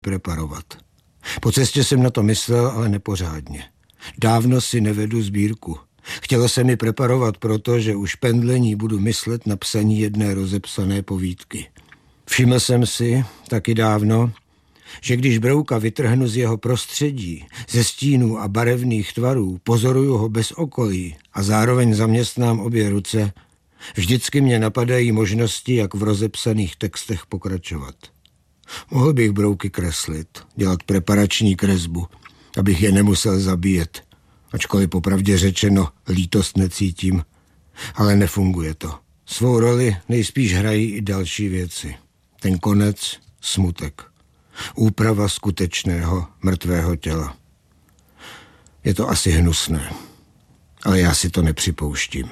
preparovat. Po cestě jsem na to myslel, ale nepořádně. Dávno si nevedu sbírku. Chtělo se mi preparovat proto, že už pendlení budu myslet na psaní jedné rozepsané povídky. Všiml jsem si, taky dávno, že když Brouka vytrhnu z jeho prostředí, ze stínů a barevných tvarů, pozoruju ho bez okolí a zároveň zaměstnám obě ruce, vždycky mě napadají možnosti, jak v rozepsaných textech pokračovat. Mohl bych Brouky kreslit, dělat preparační kresbu, abych je nemusel zabíjet, ačkoliv popravdě řečeno lítost necítím, ale nefunguje to. Svou roli nejspíš hrají i další věci. Ten konec, smutek. Úprava skutečného mrtvého těla. Je to asi hnusné, ale já si to nepřipouštím.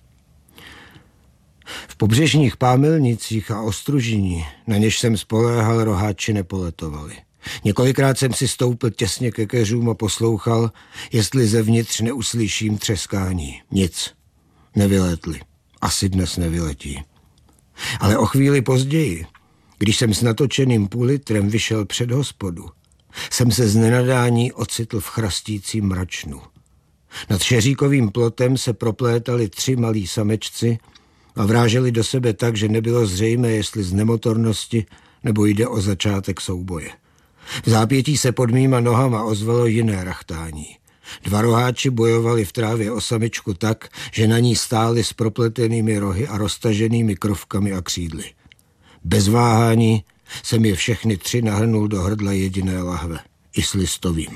V pobřežních Pámelnicích a Ostružiní, na něž jsem spoléhal, roháči nepoletovali. Několikrát jsem si stoupil těsně ke keřům a poslouchal, jestli zevnitř neuslyším třeskání. Nic. Nevylétli. Asi dnes nevyletí. Ale o chvíli později, když jsem s natočeným půl-litrem vyšel před hospodu, jsem se z nenadání ocitl v chrastícím mračnu. Nad šeříkovým plotem se proplétali 3 malí samečci a vráželi do sebe tak, že nebylo zřejmé, jestli z nemotornosti nebo jde o začátek souboje. V zápětí se pod mýma nohama ozvalo jiné rachtání. 2 roháči bojovali v trávě o samičku tak, že na ní stáli s propletenými rohy a roztaženými krovkami a křídly. Bez váhání jsem je všechny 3 nahrnul do hrdla jediné lahve, i s listovým.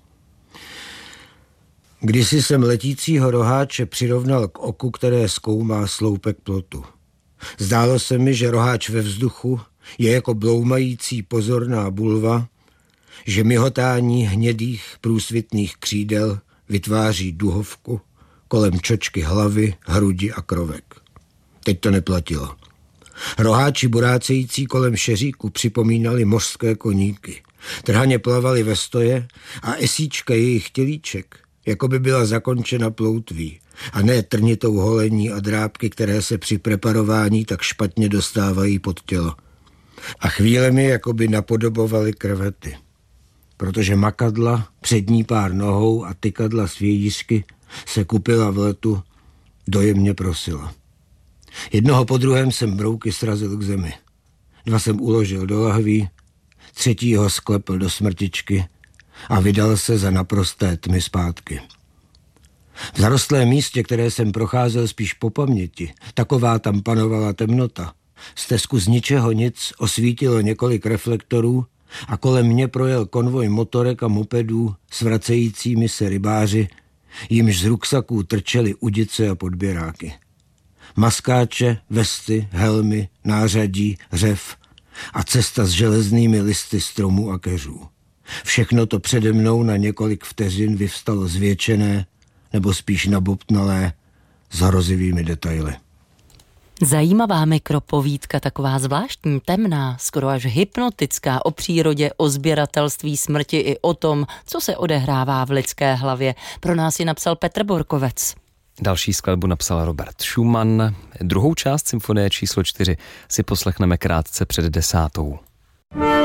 Kdysi jsem letícího roháče přirovnal k oku, které zkoumá sloupek plotu. Zdálo se mi, že roháč ve vzduchu je jako bloumající pozorná bulva, že mihotání hnědých průsvitných křídel vytváří duhovku kolem čočky hlavy, hrudi a krovek. Teď to neplatilo. Roháči burácející kolem šeříku připomínali mořské koníky. Trhaně plavali ve stoje a esíčka jejich tělíček jako by byla zakončena ploutví a ne trnitou holení a drápky, které se při preparování tak špatně dostávají pod tělo. A chvílemi jako by napodobovaly krevety, protože makadla, přední pár nohou a tykadla z vějířky se kupila v letu, dojemně prosila. Jednoho po druhém jsem Brouky srazil k zemi. 2 jsem uložil do lahví, 3. sklepl do smrtičky a vydal se za naprosté tmy zpátky. V zarostlém místě, které jsem procházel spíš po paměti, taková tam panovala temnota. Stezku z ničeho nic osvítilo několik reflektorů a kolem mě projel konvoj motorek a mopedů s vracejícími se rybáři, jimž z ruksaků trčely udice a podběráky. Maskáče, vesty, helmy, nářadí, řev a cesta s železnými listy stromů a keřů. Všechno to přede mnou na několik vteřin vyvstalo zvětšené, nebo spíš nabobtnalé, s hrozivými detaily. Zajímavá mikropovídka, taková zvláštní, temná, skoro až hypnotická, o přírodě, o sběratelství smrti i o tom, co se odehrává v lidské hlavě. Pro nás ji napsal Petr Borkovec. Další skladbu napsal Robert Schumann. Druhou část symfonie číslo 4 si poslechneme krátce před 10.